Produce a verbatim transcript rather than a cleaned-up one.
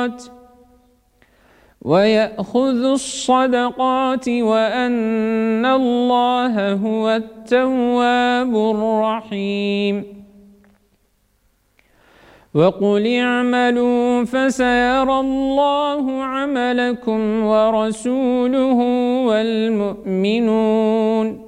الصدقات ويأخذ الصدقات وأن الله هو التواب الرحيم وقل اعملوا فسيرى الله عملكم ورسوله والمؤمنون